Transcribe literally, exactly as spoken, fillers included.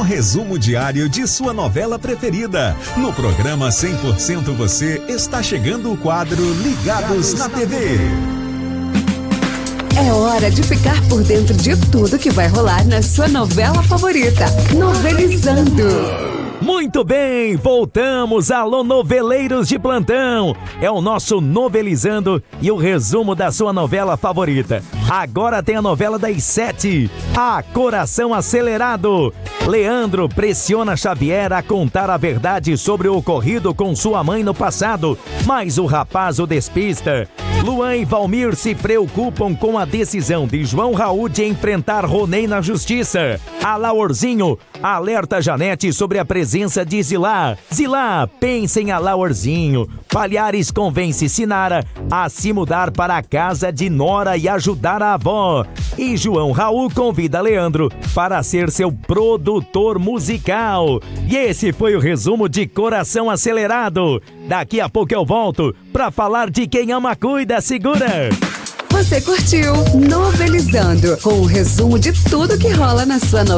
resumo diário de sua novela preferida. No programa cem por cento Você está chegando o quadro Ligados na T V. É hora de ficar por dentro de tudo que vai rolar na sua novela favorita, Novelizando. Muito bem, voltamos, alô noveleiros de plantão. É o nosso Novelizando e o resumo da sua novela favorita. Agora tem a novela das sete, a Coração Acelerado. Leandro pressiona Xavier a contar a verdade sobre o ocorrido com sua mãe no passado, mas o rapaz o despista. Luan e Valmir se preocupam com a decisão de João Raul de enfrentar Ronei na justiça. Alaorzinho alerta Janete sobre a presença de Zilá. Zilá pensa em Alaorzinho. Palhares convence Sinara a se mudar para a casa de Nora e ajudar a avó. E João Raul convida Leandro para ser seu produtor musical. E esse foi o resumo de Coração Acelerado. Daqui a pouco eu volto para falar de Quem Ama Cuida. Segura! Você curtiu Novelizando, com o resumo de tudo que rola na sua novela